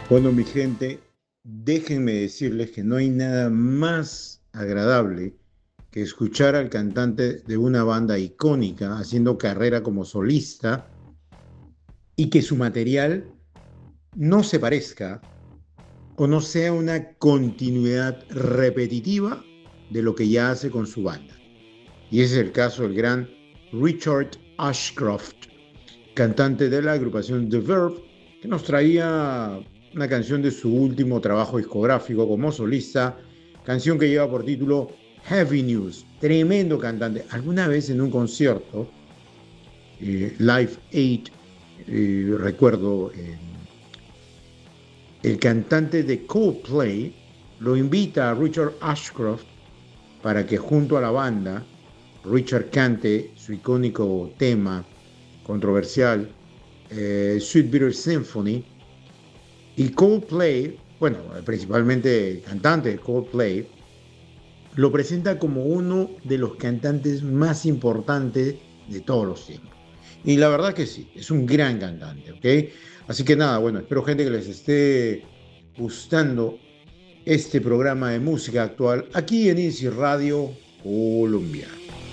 Bueno, mi gente, déjenme decirles que no hay nada más agradable que escuchar al cantante de una banda icónica haciendo carrera como solista y que su material no se parezca o no sea una continuidad repetitiva de lo que ya hace con su banda. Y ese es el caso del gran Richard Ashcroft, cantante de la agrupación The Verve, que nos traía una canción de su último trabajo discográfico como solista, canción que lleva por título Heavy News. Tremendo cantante. Alguna vez en un concierto, Live Aid, recuerdo, el cantante de Coldplay lo invita a Richard Ashcroft para que junto a la banda Richard cante su icónico tema controversial, Sweet Bitter Symphony, y Coldplay, bueno, principalmente el cantante de Coldplay, lo presenta como uno de los cantantes más importantes de todos los tiempos. Y la verdad que sí, es un gran cantante, ¿ok? Así que nada, bueno, espero gente que les esté gustando este programa de música actual aquí en Easy Radio Colombia.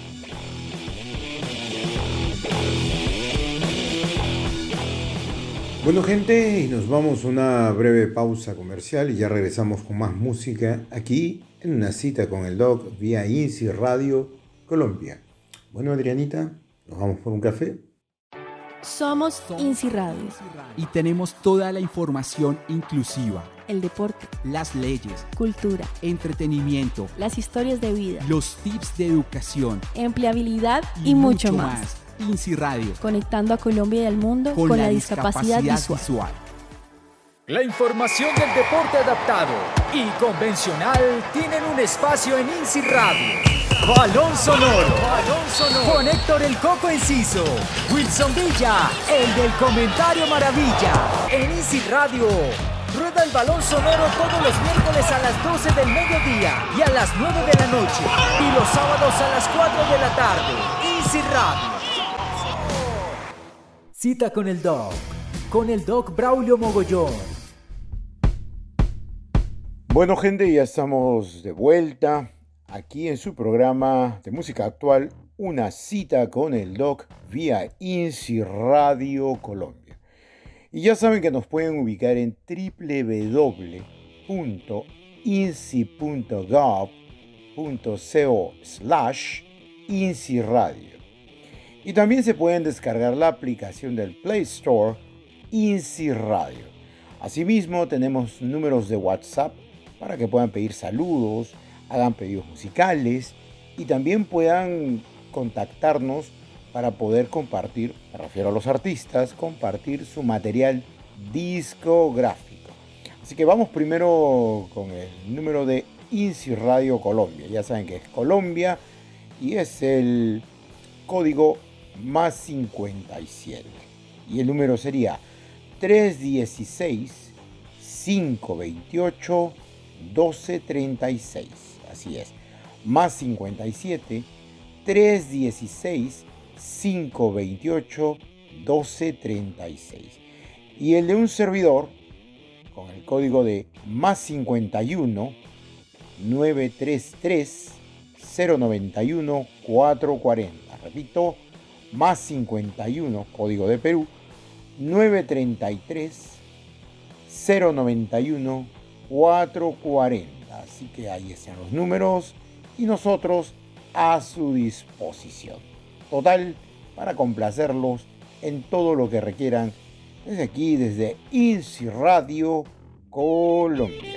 Bueno, gente, y nos vamos a una breve pausa comercial y ya regresamos con más música aquí en una cita con el Doc vía Easy Radio Colombia. Bueno, Adrianita, ¿nos vamos por un café? Somos INSI Radio. Y tenemos toda la información inclusiva. El deporte, las leyes, cultura, entretenimiento, las historias de vida, los tips de educación, empleabilidad y mucho más. INSI Radio. Conectando a Colombia y al mundo con la discapacidad visual. La información del deporte adaptado y convencional tienen un espacio en INSI Radio. Balón Sonoro. Con Héctor el Coco Enciso, Wilson Villa, el del comentario maravilla. En INSI Radio rueda el balón sonoro todos los miércoles a las 12 del mediodía y a las 9 de la noche. Y los sábados a las 4 de la tarde. INSI Radio. Cita con el Doc Braulio Mogollón. Bueno, gente, ya estamos de vuelta aquí en su programa de música actual, Una cita con el Doc vía INSI Radio Colombia. Y ya saben que nos pueden ubicar en www.insi.gov.co/INSI Radio. Y también se pueden descargar la aplicación del Play Store INSI Radio. Asimismo, tenemos números de WhatsApp para que puedan pedir saludos, hagan pedidos musicales y también puedan contactarnos para poder compartir, me refiero a los artistas, compartir su material discográfico. Así que vamos primero con el número de INSI Radio Colombia. Ya saben que es Colombia y es el código más 57. Y el número sería 316-528-1236. Así es. Más 57 316-528-1236. Y el de un servidor con el código de más 51 933 091 440. Repito, más 51, código de Perú, 933 091 440. Así que ahí están los números y nosotros a su disposición. Total, para complacerlos en todo lo que requieran desde aquí, desde INSI Radio Colombia.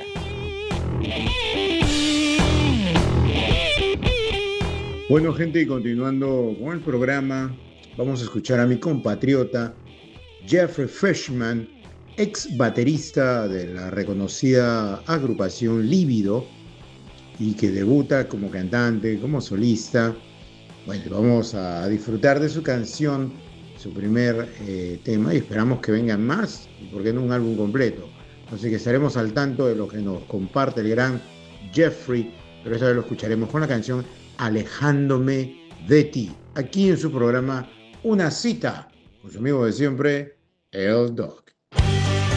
Bueno, gente, y continuando con el programa, vamos a escuchar a mi compatriota Jeffrey Fishman, ex baterista de la reconocida agrupación Líbido y que debuta como cantante, como solista. Bueno, vamos a disfrutar de su canción, su primer tema, y esperamos que vengan más, y por qué no un álbum completo. Así que estaremos al tanto de lo que nos comparte el gran Jeffrey, pero esta vez lo escucharemos con la canción Alejándome de ti, aquí en su programa Una cita con su amigo de siempre, el Doc.